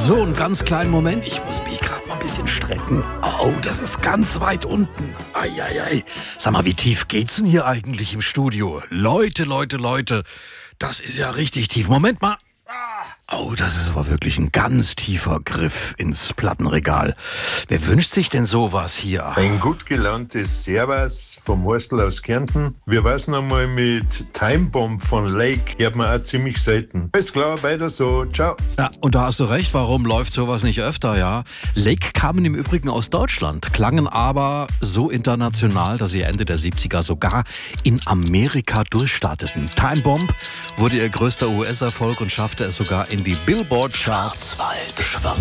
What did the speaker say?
So, einen ganz kleinen Moment. Ich muss mich gerade mal ein bisschen strecken. Oh, das ist ganz weit unten. Eieiei. Sag mal, wie tief geht's denn hier eigentlich im Studio? Leute. Das ist ja richtig tief. Moment mal. Oh, das ist aber wirklich ein ganz tiefer Griff ins Plattenregal. Wer wünscht sich denn sowas hier? Ein gut gelauntes Servus vom Horstl aus Kärnten. Wir war's nochmal mit Time Bomb von Lake. Hört man auch ziemlich selten. Alles klar, weiter so. Ciao. Ja, und da hast du recht, warum läuft sowas nicht öfter, ja? Lake kamen im Übrigen aus Deutschland, klangen aber so international, dass sie Ende der 70er sogar in Amerika durchstarteten. Time Bomb wurde ihr größter US-Erfolg und schaffte es sogar in die Billboard-Charts.